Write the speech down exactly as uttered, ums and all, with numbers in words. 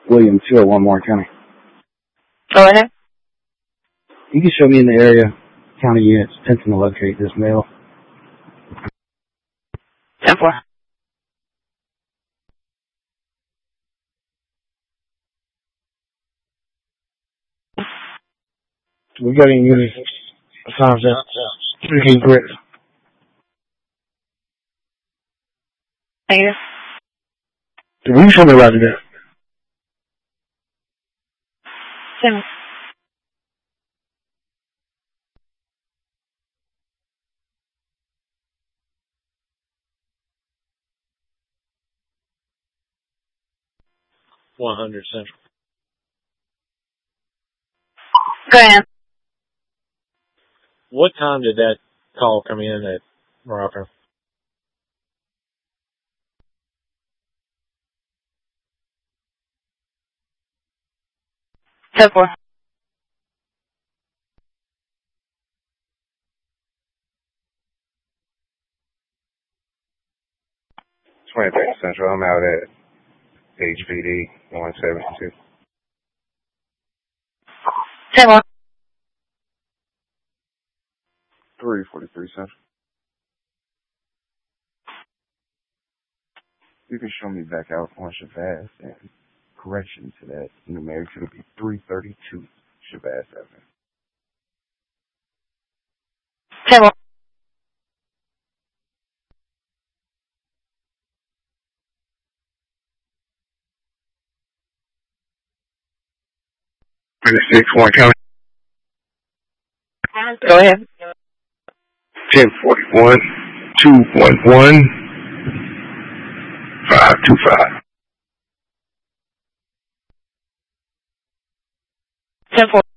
William, two oh one Warren County. Go ahead. You can show me in the area, county units, attempting to locate this male. ten four. We got any units assigned to communicating threats. Thank you. Will you show me right there? Tim. one hundred Central. Go ahead. What time did that call come in at Morocco? ten four. twenty-third Central. I'm out at H P D one seventy-two. ten one. three forty-three Central. You can show me back out on Shabazz, and correction to that, numeric it'll be three thirty-two Shabazz Avenue. ten one. twenty-six Warren County. Go ahead. ten forty-one two one one five two five. ten four.